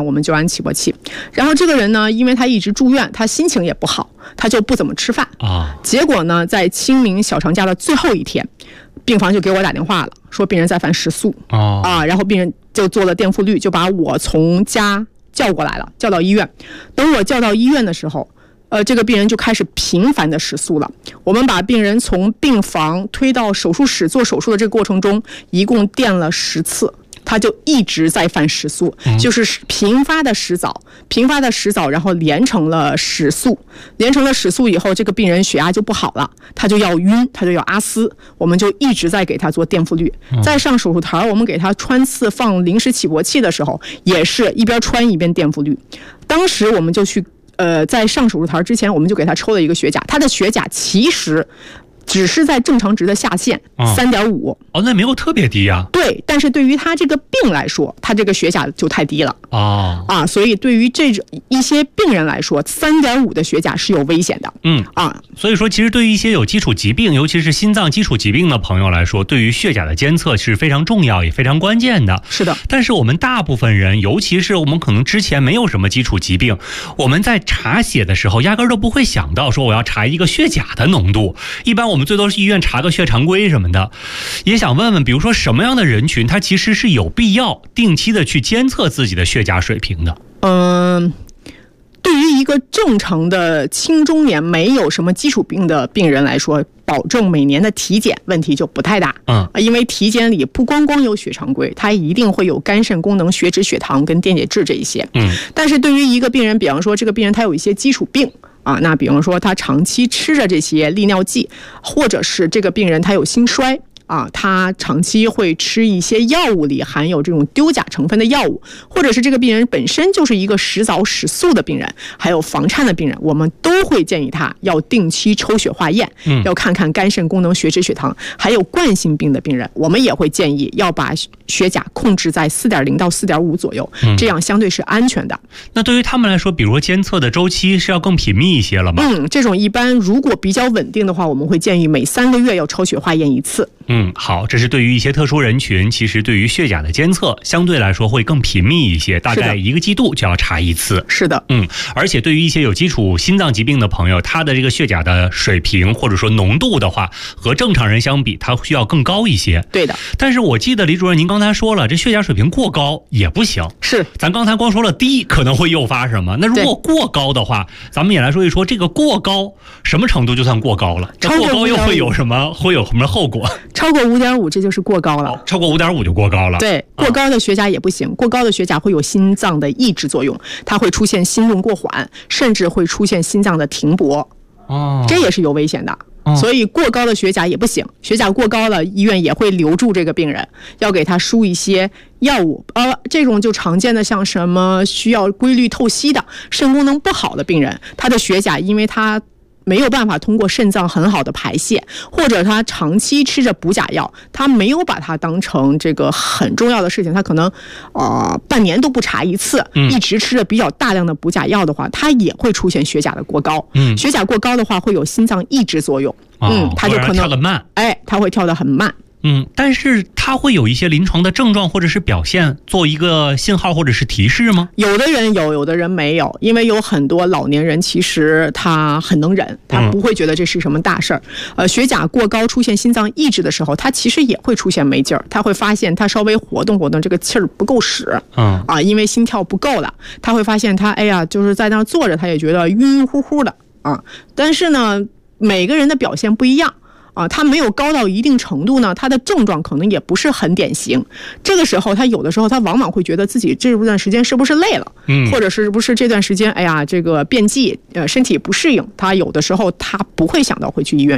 我们就安起搏器。然后这个人呢，因为他一直住院，他心情也不好，他就不怎么吃饭啊。结果呢，在清明小长假的最后一天，病房就给我打电话了，说病人在犯食宿啊，然后病人就做了电复律，就把我从家叫过来了，叫到医院。等我叫到医院的时候，这个病人就开始频繁的食宿了。我们把病人从病房推到手术室做手术的这个过程中，一共电了10次。他就一直在犯食宿，就是频发的食早，然后连成了食宿以后，这个病人血压就不好了，他就要晕，他就要阿斯，我们就一直在给他做电复律。在上手术台，我们给他穿刺放临时起搏器的时候，也是一边穿一边电复律。当时我们就去在上手术台之前，我们就给他抽了一个血钾，他的血钾其实只是在正常值的下限3.5 那没有特别低啊。 对，但是对于他这个病来说，他这个血钾就太低了所以对于这种一些病人来说，3.5的血钾是有危险的。 所以说其实对于一些有基础疾病，尤其是心脏基础疾病的朋友来说，对于血钾的监测是非常重要也非常关键的。 是的。 但是我们大部分人，尤其是我们可能之前没有什么基础疾病，我们在查血的时候压根都不会想到说我要查一个血钾的浓度，一般我们最多是医院查个血常规什么的。也想问问，比如说什么样的人群他其实是有必要定期的去监测自己的血钾水平的？ 对于一个正常的青中年没有什么基础病的病人来说，保证每年的体检问题就不太大。因为体检里不光有血常规，它一定会有肝肾功能、血脂、血糖跟电解质这一些。但是对于一个病人，比方说这个病人他有一些基础病那比方说他长期吃着这些利尿剂，或者是这个病人他有心衰他长期会吃一些药物里含有这种丢钾成分的药物，或者是这个病人本身就是一个食早食素的病人，还有房颤的病人，我们都会建议他要定期抽血化验，要看看肝肾功能、血脂、血糖。还有冠心病的病人，我们也会建议要把血钾控制在4.0到4.5左右，这样相对是安全的。 那对于他们来说，比如说监测的周期是要更频密一些了吗？ 这种一般如果比较稳定的话，我们会建议每3个月要抽血化验1次。 好，这是对于一些特殊人群，其实对于血钾的监测相对来说会更频密一些，大概1个季度就要查1次。 是的。 而且对于一些有基础心脏疾病的朋友，他的这个血钾的水平或者说浓度的话，和正常人相比，他需要更高一些。 对的。 但是我记得李主任您刚才说了，这血钾水平过高也不行。 是。 咱刚才光说了低可能会诱发什么，那如果过高的话，咱们也来说一说这个过高什么程度就算过高了？这过高又会有什么后果？ 超过5.5这就是过高了。 超过5.5就过高了。 对，过高的血钾也不行，过高的血钾会有心脏的抑制作用，它会出现心动过缓，甚至会出现心脏的停搏。这也是有危险的。所以过高的血钾也不行，血钾过高了，医院也会留住这个病人，要给他输一些药物。这种就常见的像什么需要规律透析的、肾功能不好的病人，他的血钾因为他没有办法通过肾脏很好的排泄，或者他长期吃着补钾药，他没有把它当成这个很重要的事情，他可能半年都不查1次，一直吃着比较大量的补钾药的话，他也会出现血钾的过高。血钾过高的话会有心脏抑制作用，他就可能跳得慢， 他会跳得很慢。 但是它会有一些临床的症状或者是表现做一个信号或者是提示吗？ 有的人有，有的人没有，因为有很多老年人其实他很能忍，他不会觉得这是什么大事儿。血钾过高出现心脏抑制的时候，他其实也会出现没劲儿，他会发现他稍微活动活动这个气儿不够使，因为心跳不够了，他会发现他就是在那儿坐着他也觉得晕晕乎乎的但是呢每个人的表现不一样。他没有高到一定程度呢，他的症状可能也不是很典型。这个时候他有的时候他往往会觉得自己这段时间是不是累了，或者是不是这段时间这个变季身体不适应，他有的时候他不会想到会去医院